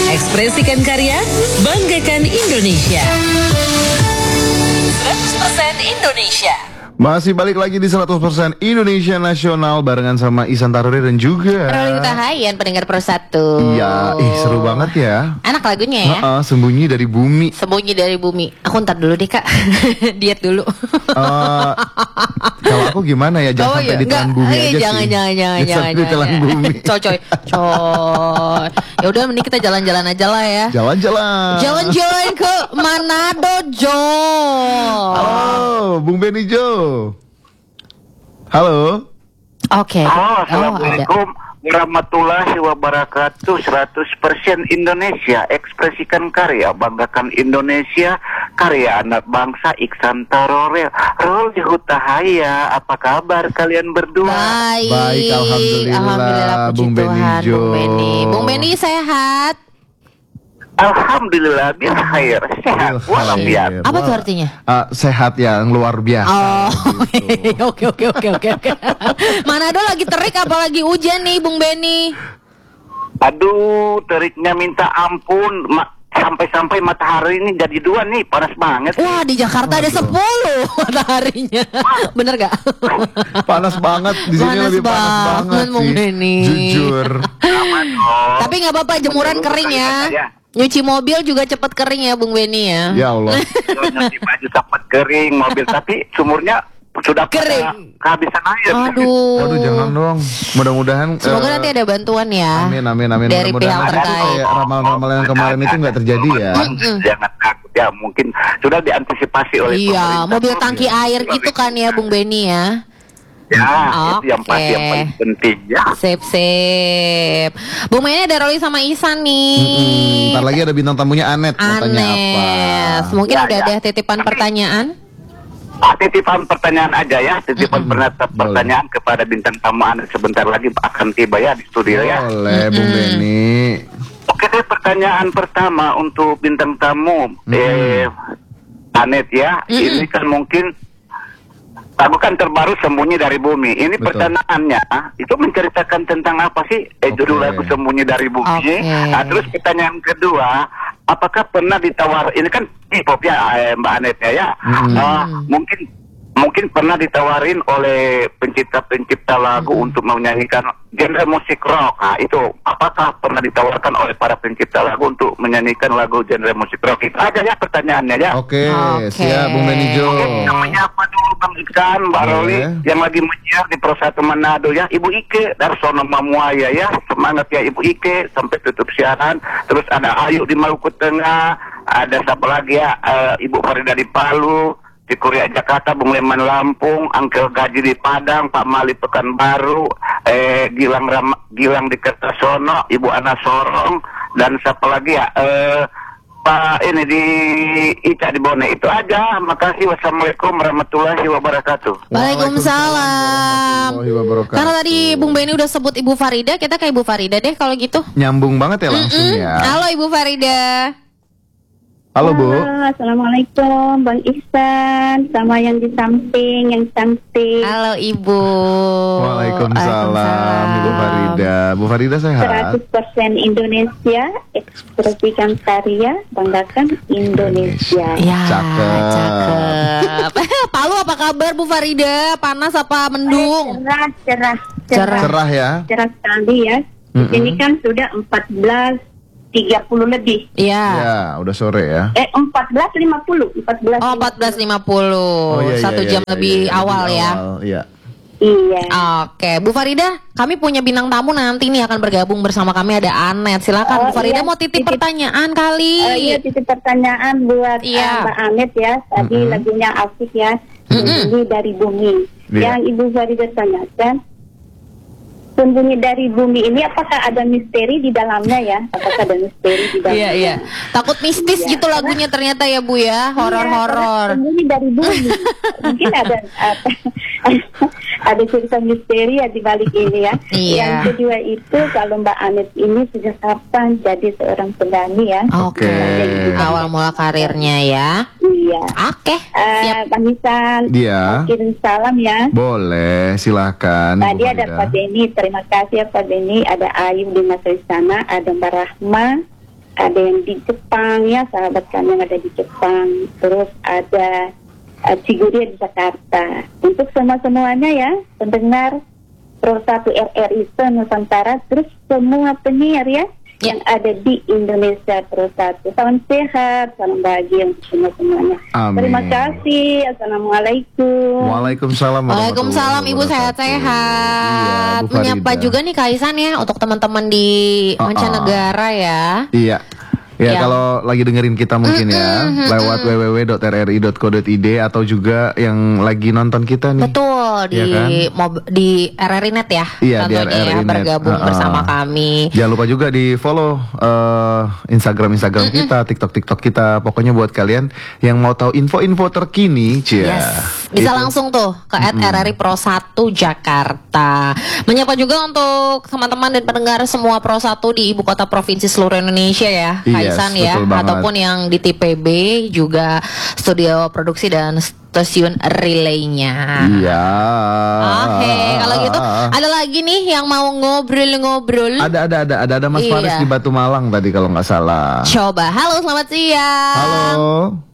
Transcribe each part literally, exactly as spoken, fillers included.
Ekspresikan karya, banggakan Indonesia. seratus persen Indonesia. Masih balik lagi di seratus persen Indonesia Nasional barengan sama Ihsan Taruri dan juga Rolly Utahayan, pendengar Pro satu. Iya, ih seru banget ya. Enak lagunya ya. Uh-uh, sembunyi dari bumi. Sembunyi dari bumi. Aku ntar dulu deh kak. Diet dulu. Uh, kalau aku gimana ya, jangan Oh, sampai iya. ditelan Nggak, bumi eh, aja jangan, sih. Jangan, jangan, jangan, jangan, ditelan jangan. bumi. Coy, coy, coy. Ya udah, mending kita jalan-jalan aja lah ya. Jalan-jalan. Jalan-jalan ke Manado, Jo. Halo, Bung Benny Jo. Halo. Oke. Halo, Oh, Assalamualaikum warahmatullahi wabarakatuh. seratus persen Indonesia, ekspresikan karya, banggakan Indonesia, karya anak bangsa Ihsan Taruri. Rolly Hutahaya, apa kabar kalian berdua? Baik. Baik, alhamdulillah, Alhamdulillah, puji Bung Benny Tuhan, Jo. Bung Benny. Bung Benny sehat. Alhamdulillah, bil khair, sehat walafiat. Apa tuh artinya? Uh, sehat yang luar biasa. Oh, gitu. oke oke oke oke oke. Manado lagi terik apalagi hujan nih, Bung Benny. Aduh, teriknya minta ampun. Ma- sampai-sampai matahari ini jadi dua nih, panas banget. Wah, di Jakarta ada sepuluh mataharinya. Bener gak? Panas banget di sini, Panas lebih panas banget, banget Bung sih. Benny. Jujur. Aman, oh. Tapi nggak apa-apa, jemuran kering ya. Nyuci mobil juga cepet kering ya, Bung Benny ya. Ya Allah. Nyuci baju sempat kering, mobil tapi sumurnya sudah pada Kering. kehabisan air. Aduh. Waduh, jangan dong. Mudah-mudahan. Semoga eh, nanti ada bantuan ya. Amin, amin, amin. Dari Mudah-mudahan pihak nanti terkait. kayak ramalan-ramalan yang kemarin itu nggak terjadi ya. Jangan takut ya, mungkin sudah diantisipasi oleh Iya, pemerintah. mobil tangki air gitu kan ya, Bung Benny ya. Ya, itu yang Oke. pasti yang paling penting ya. Sip, sip. Bung Benny ada Rolly sama Ihsan nih. Mm-mm. Ntar lagi ada bintang tamunya Anet. Mau tanya apa? Anes. Mungkin Ya, udah ya. ada titipan pertanyaan? Ah, titipan pertanyaan aja ya, titipan Boleh. pertanyaan kepada bintang tamu Anda sebentar lagi akan tiba ya di studio ya. Boleh, Bung Benny. Oke deh, pertanyaan pertama untuk bintang tamu eh Anet ya. Ini kan mungkin lagu kan terbaru Sembunyi dari Bumi. Ini Betul. pertanyaannya itu menceritakan tentang apa sih? Eh judul Oke. lagu Sembunyi dari Bumi. Oke. Nah, terus pertanyaan kedua, apakah pernah ditawar? Ini kan hip-hop ya, eh, Mbak Anet ya. ya. Mm-mm. Ah, mungkin mungkin pernah ditawarin oleh pencipta-pencipta lagu untuk menyanyikan genre musik rock. Nah, itu apakah pernah ditawarkan oleh para pencipta lagu untuk menyanyikan lagu genre musik rock? Itu aja ya pertanyaannya ya. Oke, Oke. siap Bung Benny Jo. Oke, kita menyapa dulu Bang Ikan, Mbak Boleh. Rolly yang lagi menyiar di Pro satu Manado ya. Ibu Ike Darsono Mamuaya ya. Semangat ya Ibu Ike sampai tutup siaran. Terus ada Ayu di Maluku Tengah, ada siapa lagi ya? Eh, Ibu Farida di Palu, di Korea Jakarta, Bung Leman Lampung, Angkel Gaji di Padang, Pak Mali Pekanbaru, eh, Gilang Ram Gilang di Kertosono, Ibu Ana Sorong, dan siapa lagi ya? Eh, Pak ini di Ica di Bone. Itu aja. Makasih. Wassalamualaikum warahmatullahi wabarakatuh. Waalaikumsalam. Warahmatullahi wabarakatuh. Karena tadi Bung Benny udah sebut Ibu Farida, kita ke Ibu Farida deh kalau gitu. Nyambung banget ya langsung Mm-mm. ya. Halo Ibu Farida. Halo Bu. Halo, Assalamualaikum Bang Ihsan sama yang di samping yang cantik. Halo Ibu. Waalaikumsalam Ibu Farida. Bu Farida sehat? seratus persen Indonesia, ekspresikan karya, banggakan Indonesia. Ya, Cakep. cakep. Palu apa kabar Bu Farida? Panas apa mendung? Cerah, cerah, Cerah. cerah, Cerah ya. cerah sekali ya. Di Mm-mm. sini kan sudah empat belas tiga puluh lebih. Iya. Ya, udah sore ya. Eh, empat belas lima puluh. empat belas Oh, empat belas lima puluh. iya, iya, Satu iya, jam iya, lebih iya, awal lebih ya. awal, Iya. Iya. Oke, Bu Farida, kami punya bintang tamu nanti nih akan bergabung bersama kami, ada Anet. Silakan Oh, Bu Farida iya. mau titip Titip. pertanyaan kali. Oh iya, titip pertanyaan buat Iya. uh, Mbak Anet ya. Tadi Mm-mm. lagunya asik ya. Sembunyi dari bumi. Iya. Yang Ibu Farida tanyakan, sembunyi dari bumi ini apakah ada misteri di dalamnya ya? Apakah ada misteri di dalamnya? Iya, iya. Takut mistis Iya. gitu lagunya ternyata ya Bu ya, horor-horor. Iya, sembunyi dari bumi. Mungkin ada ada, ada cerita misteri ya di balik ini ya. Iya. Yang kedua itu kalau Mbak Anet ini sejak kapan jadi seorang penyanyi ya? Oke, Oke. awal mula karirnya ya. Iya. Oke, siap. Eh, Bang Ihsan, Dia. kirim salam ya. Boleh, silakan. Tadi Bu ada Farida. Pak Denny, terima kasih ya Pak Denny. Ada Ayu di Masa Istana, ada Mbak Rahma, ada yang di Jepang ya, sahabat kami yang ada di Jepang. Terus ada uh, Ciguria di Jakarta. Untuk semua-semuanya ya, pendengar Pro satu R R I Nusantara, terus semua penyiar ya, Ya. yang ada di Indonesia Pro satu. Salam sehat, salam bahagia untuk semua-semuanya. Amin. Terima kasih. Assalamualaikum. Waalaikumsalam. Waalaikumsalam Ibu warahmatullahi sehat-sehat. wabarakatuh. Iya, Bu Menyapa Farida. juga nih Kaisan ya untuk teman-teman di Uh-uh. mancanegara ya. Iya. Ya, Ya. kalau lagi dengerin kita mungkin ya lewat w w w dot r r i dot co dot i d atau juga yang lagi nonton kita nih. Betul di Iya kan? mob- di R R I Net ya. Iya, di tentunya R R I ya, Net. bergabung Uh-uh. bersama kami. Jangan lupa juga di follow uh, Instagram Instagram kita, TikTok TikTok kita. Pokoknya buat kalian yang mau tahu info-info terkini, cia. Yes. Bisa Itu. langsung tuh ke at R R I Pro satu Jakarta. Menyapa juga untuk teman-teman dan pendengar semua Pro satu di ibu kota provinsi seluruh Indonesia ya, Yes, Kaisan ya, betul banget. ataupun yang di T P B juga studio produksi dan stasiun relaynya. Iya. Oke, kalau gitu ada lagi nih yang mau ngobrol-ngobrol. Ada ada ada ada ada Mas Iya. Faris di Batu Malang tadi kalau nggak salah. Coba, halo selamat siang. Halo.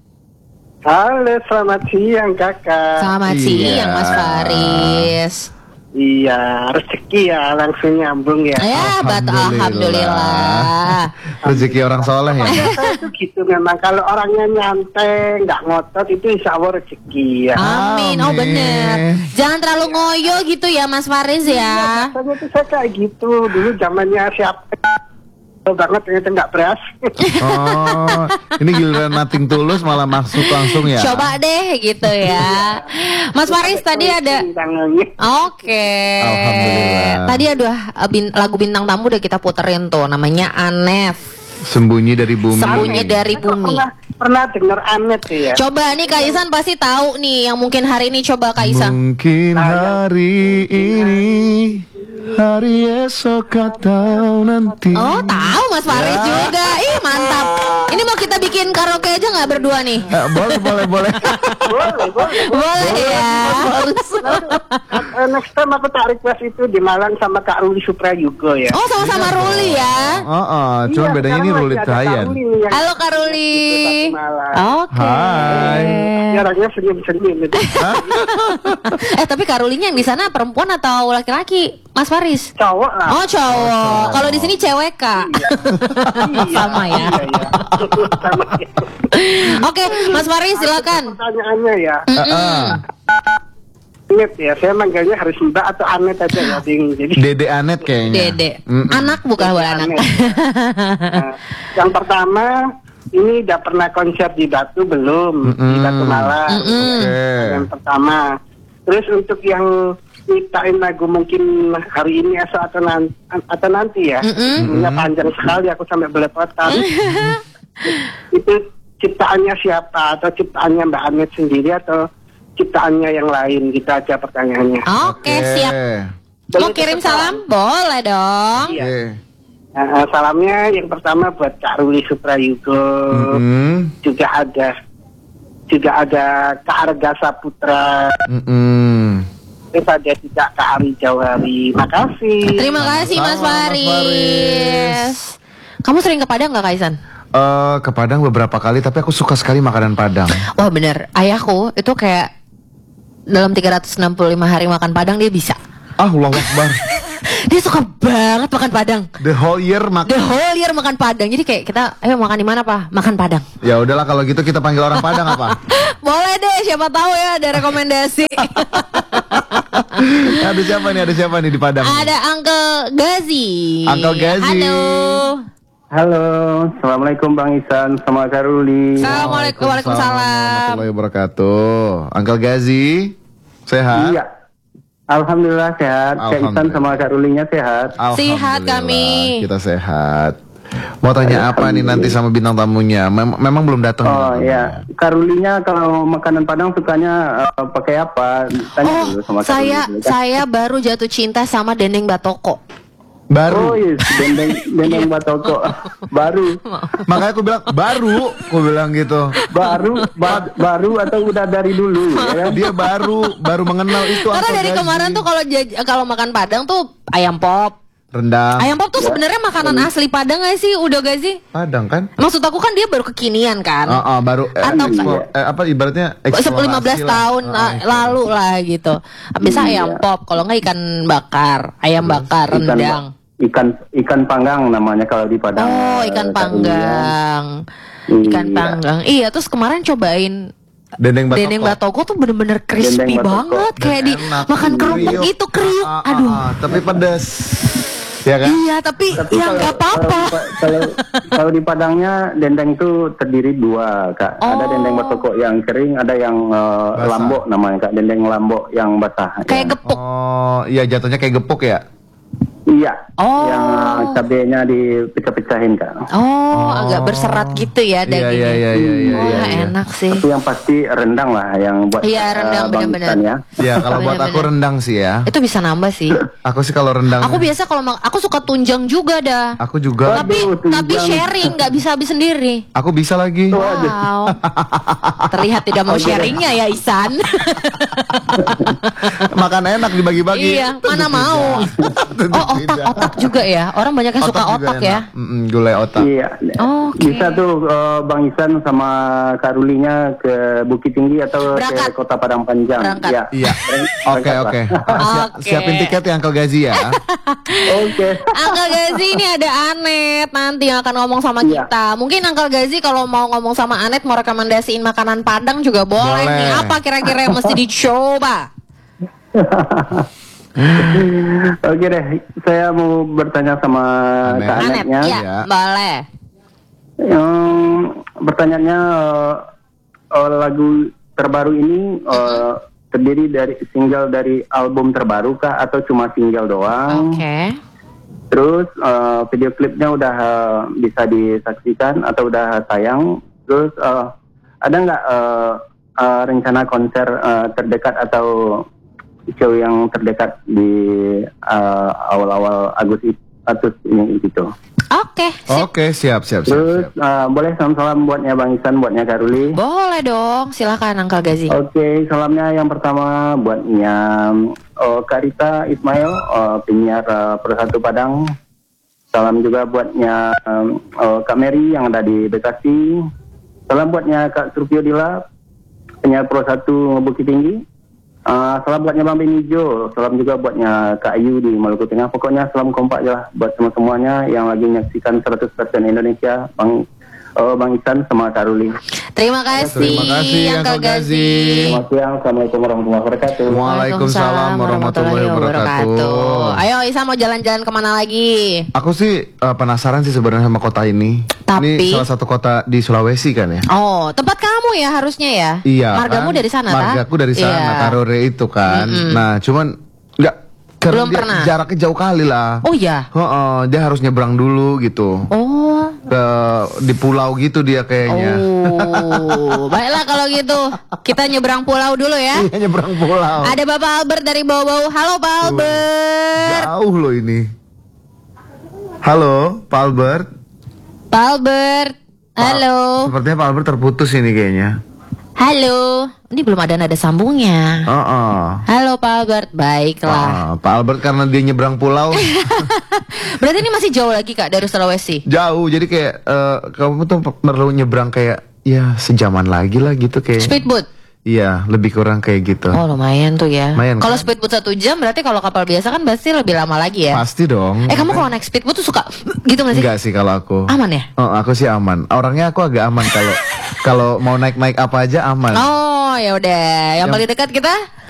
Halo, selamat siang kakak. Selamat Iya. siang Mas Faris. Iya, rezeki ya langsung nyambung ya. Ya, betul, alhamdulillah. Rezeki orang soleh ya. Saya tuh gitu memang, kalau orangnya nyantai, nggak ngotot, itu insya Allah rezeki ya. Amin. Oh Amin. bener. Jangan terlalu ngoyo gitu ya Mas Faris ya. Biasanya tuh saya kayak gitu, dulu zamannya siapa banget ternyata nggak berhasil. Oh, ini giliran nating tulus malah masuk langsung ya. Coba deh gitu ya. Mas Faris tadi ada. Tangannya. Oke. Alhamdulillah. Tadi ada uh, bin- lagu bintang tamu udah kita puterin tuh, namanya Anet. Sembunyi dari bumi. Sembunyi dari bumi. Pernah pernah dengar Anet tuh ya. Coba nih Kaisan pasti tahu nih yang mungkin hari ini, coba Kaisan. Mungkin hari ini, hari esok atau nanti. Oh tahu Mas Faris juga. Ih mantap. Ini mau kita bikin karaoke aja nggak berdua nih? Eh, boleh boleh boleh. Boleh, boleh. Boleh ya. Eh, next time aku tak request itu di Malang sama Kak Ruli Suprayugo ya. Oh sama-sama Ruli ya. Oh, oh, cuma Iya, bedanya ini sekarang Ruli masih ada Tayan. Kak Ruli yang Halo Kak Ruli. di Malang. Oke. Hai. Jarangnya senyum-senyum gitu. Eh tapi Kak Rulinya yang di sana perempuan atau laki-laki? Mas Faris? Cowok lah. Oh cowok. Kalau di sini cewek Kak. Sama ya. Iya, iya. Sama ya. Oke, Mas Faris silakan. Pertanyaannya ya. Heeh. Anet ya, saya manggilnya harus Mbak atau Anet aja ya, Ding. Jadi Dede Anet kayaknya. Dede. Mm-mm. Anak bukan buat anak. Anet. Nah, yang pertama, ini udah pernah konser di Batu belum? Di Mm-mm. Batu Malang. Oke. Yang pertama. Terus untuk yang nyiptain lagu mungkin hari ini esok atau nanti, atau nanti ya. Ini panjang sekali, aku sampai belepotan. Itu ciptaannya siapa? Atau ciptaannya Mbak Anet sendiri atau ciptaannya yang lain? Gitu aja pertanyaannya. Oke, siap. Mau kirim salam? Boleh dong. Iya. Oke. Nah, salamnya yang pertama buat Kak Ruli Suprayugo. Mm-mm. Juga ada juga ada Kak Arga Saputra. Mm-mm. Terus ada juga Kak Ari Jauhari. Makasih. Terima kasih Mas Sama, Mas Faris. Faris. Kamu sering ke Padang nggak Kaisan? Eh, ke Padang beberapa kali, tapi aku suka sekali makanan Padang. Wah bener, ayahku itu kayak dalam tiga ratus enam puluh lima hari makan Padang dia bisa. Ah, Allahu Akbar. Dia suka banget makan Padang. The whole year The makan. whole year makan Padang. Jadi kayak kita, ayo makan di mana Pak? Makan Padang. Ya udahlah kalau gitu kita panggil orang Padang apa? Boleh deh, siapa tahu ya ada rekomendasi. Ada siapa nih? Ada siapa nih di Padang? Ada Uncle Gazi. Uncle Gazi. Halo. Halo, assalamualaikum Bang Isan sama Kak Ruli. Assalamualaikum, waalaikumsalam. warahmatullahi wabarakatuh. Uncle Gazi, sehat? Iya. Alhamdulillah sehat. Kak Isan sama Kak Rulinya sehat. Sehat kami. Kita sehat. Mau tanya apa nih nanti sama bintang tamunya? Mem- memang belum datang. Oh bintang ya, tamunya. Kak Rulinya kalau makanan Padang sukanya uh, pakai apa? Tanya Oh, dulu sama Kak saya Ruli dulu, kan? saya baru jatuh cinta sama Dendeng Batoko. Baru. Oh yes, dendeng dendeng batoko baru Makanya aku bilang baru, aku bilang gitu. baru ba- baru atau udah dari dulu ya? Dia baru baru mengenal itu. Karena Uncle dari Gazi. kemarin tuh kalau jaj- kalau makan Padang tuh ayam pop, Rendang. Ayam pop tuh sebenarnya makanan asli Padang gak sih? Udah gak sih? Padang kan? Maksud aku kan dia baru kekinian kan? Oh, oh, baru eh, Atau- ekspor, eh, apa ibaratnya eksplorasi lima belas lah. tahun Oh, la- eksplorasi. lalu lah gitu. Bisa Iya. ayam pop, kalau nggak ikan bakar, ayam bakar, Ikan, rendang. ikan ikan panggang namanya kalau di Padang. Oh, eh, ikan Kak Uli, ya. panggang. Ikan Iya. panggang. Iya, terus kemarin cobain Dendeng batoko. dendeng batoko tuh bener-bener crispy Dendeng batoko. banget, kayak di Enak. makan kerupuk Kriuk. itu kriuk. Ah, ah, Aduh. ah, tapi pedas. Ya kan? Iya, tapi, Tapi ya kalau- nggak apa-apa. Kalau, kalau kalau di Padangnya dendeng itu terdiri dua, Kak. Ada Oh. dendeng batoko yang kering, ada yang eh, Basah. lambok namanya, Kak. Dendeng lambok yang basah. Kayak ya. gepuk. Oh, iya jatuhnya kayak gepuk ya? Iya. Oh. Yang cabenya dipecah-pecahin, Kak. Oh, agak berserat gitu ya Iya, dagingnya. iya, iya, iya, iya, Wah, iya, iya. enak sih. Tapi yang pasti rendang lah yang buat Iya, eh, rendang Bang bener-bener. Isan ya. Ya kalau buat aku Bener-bener. rendang sih ya. Itu bisa nambah sih. Aku sih kalau rendang. Aku biasa kalau ma- aku suka tunjang juga dah. Aku juga. Tapi Aduh, tunjang. tapi sharing nggak bisa habis sendiri. Aku bisa lagi. Wow. Terlihat tidak mau sharingnya ya Isan. Makan enak dibagi-bagi. Iya, mana mau. Oh, otak-otak juga ya. Orang banyak yang suka juga otak ya. enak. Mm-mm, gulai otak. Iya. Oke. Bisa tuh eh, Bang Isan sama Kak Rulinya ke Bukit Tinggi atau Berangkat. ke Kota Padang Panjang. Berangkat. Iya. Iya. Oke Berangkat oke. lah. Ah, siap- Oke. Siapin tiket ya Uncle Gazi ya. Oke. Uncle Gazi ini ada Anet nanti yang akan ngomong sama Iya. kita. Mungkin Uncle Gazi kalau mau ngomong sama Anet mau rekomendasiin makanan Padang juga boleh, Boleh. nih. Apa kira-kira yang mesti dicoba? Oke deh, saya mau bertanya sama Anet. Kak Anet, Anetnya. ya, Ya. boleh. Yang pertanyaannya eh, eh, lagu terbaru ini eh, terdiri dari single dari album terbaru kah atau cuma single doang? Oke. Terus eh, video klipnya udah eh, bisa disaksikan atau udah tayang? Terus eh, ada nggak eh, eh, rencana konser eh, terdekat atau show yang terdekat di eh, awal-awal Agustus Agustus ini gitu? Oke, sip. Oke siap siap siap. Terus siap. eh, boleh salam-salam buatnya Bang Isan, buatnya Karuli. Boleh dong, silakan Uncle Gazi. Oke, salamnya yang pertama buatnya oh, Kak Rita Ismail, oh, penyiar uh, Persatu Padang. Salam juga buatnya um, oh, Kak Mary yang ada di Bekasi. Salam buatnya Kak Surpio Dila, penyiar Persatu Bukit Tinggi. Uh, salam buatnya Bang Benijo. Salam juga buatnya Kak Ayu di Maluku Tengah. Pokoknya salam kompak aja lah buat semua-semuanya yang lagi menyaksikan seratus persen Indonesia. Bang oh, Bang Isan sama Kak Ruli. Terima kasih, Terima kasih, Uncle Gazi. Selamat siang, Assalamualaikum warahmatullahi wabarakatuh. Waalaikumsalam warahmatullahi wabarakatuh. Ayo Isa mau jalan-jalan kemana lagi? Aku sih eh, penasaran sih sebenarnya sama kota ini. Tapi- Ini salah satu kota di Sulawesi kan ya? Oh, tempat kamu ya harusnya ya? Iya. Margamu kan? dari sana, tak? Margaku dari sana, Iya. Karore itu kan. Nah, cuman nggak karena Belum dia pernah. jaraknya jauh kali lah. Oh iya. Heeh, dia harus nyebrang dulu gitu. Oh. Ke di pulau gitu dia kayaknya. Oh, baiklah kalau gitu kita nyebrang pulau dulu ya. Iya, nyebrang pulau. Ada Bapak Albert dari bau-bau. Halo Pak Albert. Jauh loh ini. Halo, Pak Albert. Pak Albert. Halo. Sepertinya Pak Albert terputus ini kayaknya. Halo. Ini belum ada nada sambungnya. Heeh. Halo Pak Albert. Baiklah. Ah, Pak Albert karena dia nyebrang pulau Berarti ini masih jauh lagi Kak dari Sulawesi. jauh, jadi kayak eh, kamu tuh perlu nyebrang kayak ya sejaman lagi lah gitu kayak. Speedboat. Iya, lebih kurang kayak gitu. Oh lumayan tuh ya. Lumayan, Kalau kan? speedboat satu jam berarti kalau kapal biasa kan pasti lebih lama lagi ya. Pasti dong. Eh kamu kalau naik speedboat tuh suka gitu nggak sih? Enggak sih kalau aku. Aman ya? Oh, aku sih aman. Orangnya aku agak aman kalau kalau mau naik-naik apa aja aman. Oh ya udah. Yang Yang- paling dekat kita